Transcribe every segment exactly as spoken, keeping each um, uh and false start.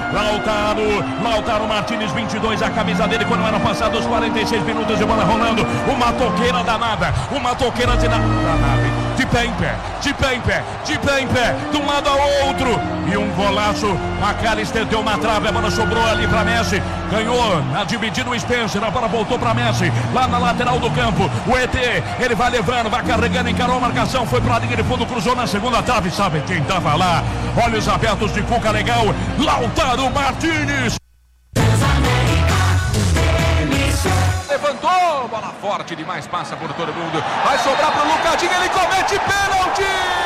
Lautaro, Lautaro Martínez, vinte e dois, a camisa dele quando eram passados quarenta e seis minutos de bola rolando. Uma toqueira danada, uma toqueira de nave. De pé em pé, de pé em pé, de pé em pé, de um lado ao outro. E um golaço, McAllister deu uma trave, a bola sobrou ali para Messi. Ganhou na dividida o Spencer, a bola voltou para Messi, lá na lateral do campo. O E T, ele vai levando, vai carregando, encarou a marcação, foi para a linha de fundo, cruzou na segunda trave. Sabe quem estava lá? Olhos abertos de Cuca, legal. Lautaro Martínez. Levantou, bola forte demais, passa por todo mundo. Vai sobrar para o Lucadinho, ele comete pênalti!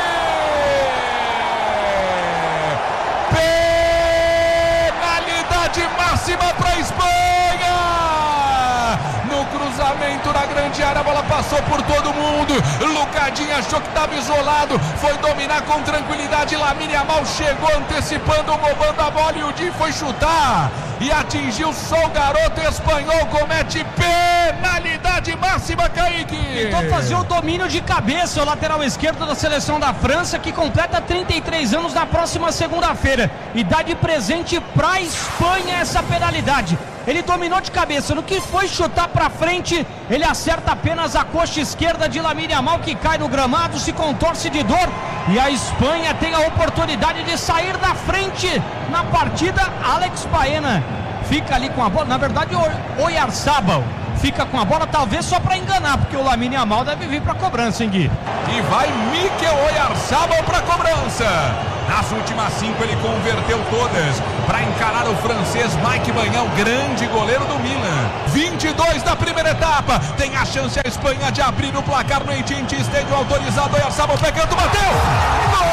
Penalidade máxima para a Espanha! No cruzamento na grande área, a bola passou por todo mundo. Lucadinho achou que estava isolado, foi dominar com tranquilidade. Lamine Yamal chegou antecipando, roubando a bola, e o Di foi chutar e atingiu só o garoto espanhol. Comete penalidade máxima, Kaique. Tentou fazer o domínio de cabeça, o lateral esquerdo da seleção da França, que completa trinta e três anos na próxima segunda-feira, e dá de presente para a Espanha essa penalidade. Ele dominou de cabeça, no que foi chutar para frente, ele acerta apenas a coxa esquerda de Lamine Yamal, que cai no gramado, se contorce de dor, e a Espanha tem a oportunidade de sair da frente na partida. Alex Baena fica ali com a bola, na verdade o Oyarzabal fica com a bola, talvez só para enganar, porque o Lamine Yamal deve vir para cobrança, hein, Gui? E vai Mikel Oyarzabal para cobrança. Nas últimas cinco ele converteu todas para encarar o francês Mike Maignan, grande goleiro do Milan. vinte e dois da primeira etapa. Tem a chance a Espanha de abrir o placar no A T and T Stadium, autorizado. Oyarzabal pegando, bateu! Gol!